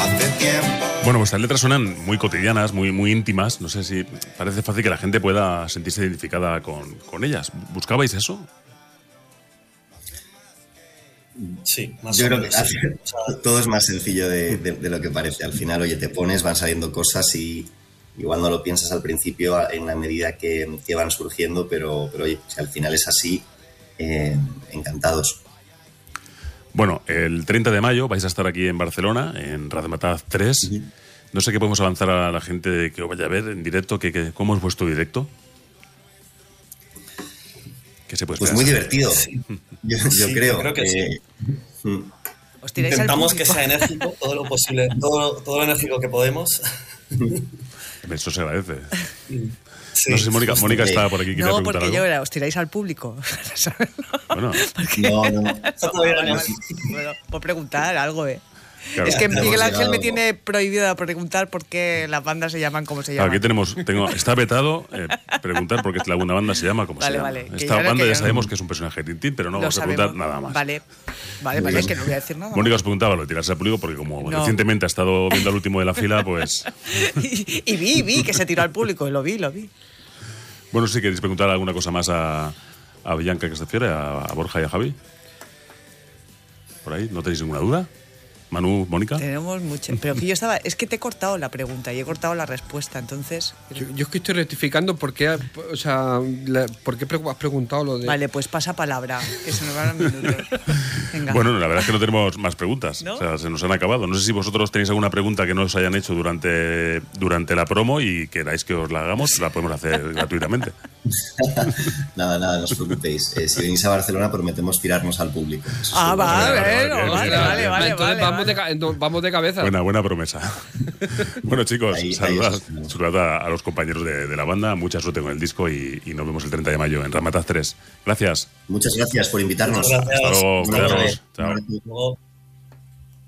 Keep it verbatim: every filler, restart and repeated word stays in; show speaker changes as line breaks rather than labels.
hace tiempo.
Bueno, vuestras letras suenan muy cotidianas, muy, muy íntimas. No sé si parece fácil que la gente pueda sentirse identificada con, con ellas. ¿Buscabais eso?
Sí, más
Yo
o
creo
menos,
que
sí.
al- todo es más sencillo de, de- de lo que parece. Al final, oye, te pones, van saliendo cosas y igual no lo piensas al principio a- en la medida que, que van surgiendo, pero, pero oye, si al final es así, eh, encantados.
Bueno, el treinta de mayo vais a estar aquí en Barcelona, en Razmataz tres.
Ujú.
No sé qué podemos avanzar a la gente que os vaya a ver en directo. Que, que- ¿Cómo es vuestro directo? ¿Qué se puede
Pues
esperar?
muy divertido. Yo, yo
Sí,
creo,
yo creo que sí.
mm,
Os tiráis al
Intentamos que
público.
sea enérgico, todo lo posible, todo, todo lo enérgico que podemos.
Eso se agradece.
Sí.
No sé si Mónica, Mónica está por aquí. ¿Quería
No,
preguntar
porque
algo?
yo era, os tiráis al público. ¿Sabes?
Bueno,
no, no, no.
Todavía
Vale,
no.
vale. Bueno, por preguntar algo, ¿eh?
claro.
Es que
Hemos
Miguel Ángel
llegado-
me tiene prohibido preguntar por qué las bandas se llaman como se llaman.
aquí tenemos, tengo, está vetado eh, preguntar por qué la segunda banda se llama como
Vale,
se llama.
vale, que
Esta
ya no-
banda
que
ya
ya no-
sabemos que es un personaje de Tintín, pero no
Lo
vamos a
sabemos.
preguntar nada más.
Vale, vale, vale, es que no voy a decir nada.
Mónica os preguntaba lo de tirarse al público porque como
No.
recientemente ha estado viendo al último de la fila, pues...
y, y vi, vi que se tiró al público, lo vi, lo vi.
Bueno, si queréis preguntar alguna cosa más a, a Bianca que se refiere, a, a Borja y a Javi. Por ahí, ¿no tenéis ninguna duda? Manu, Mónica.
Tenemos mucho. Pero que yo estaba. Es que te he cortado la pregunta y he cortado la respuesta, entonces.
Yo, yo es que estoy rectificando por qué, o sea, la- por qué pre- has preguntado lo de...
Vale, pues pasa palabra, que se nos van los minutos. Venga.
Bueno, la verdad es que no tenemos más preguntas.
¿No?
O sea, se nos han acabado. No sé si vosotros tenéis alguna pregunta que no os hayan hecho durante, durante la promo y queráis que os la hagamos, la podemos hacer gratuitamente.
Nada, nada, no os preocupéis. Eh, si venís a Barcelona prometemos tirarnos al público. Eso
Ah,
seguro.
vale,
vale,
bueno,
vale,
vale,
bien,
vale,
bien.
vale,
Entonces
vale,
vamos,
vale.
De, ca- entonces vamos de cabeza.
Buena, buena promesa. Bueno, chicos,
Ahí- ahí
saludad,
os esperamos.
saludad a, a los compañeros de, de la banda. Mucha suerte con el disco y, y nos vemos el treinta de mayo en Razmataz tres. Gracias.
Muchas gracias por invitarnos.
Muchas gracias.
Hasta luego.
Un abrazo.
Cuidaros. Chao.
Un abrazo.
Luego-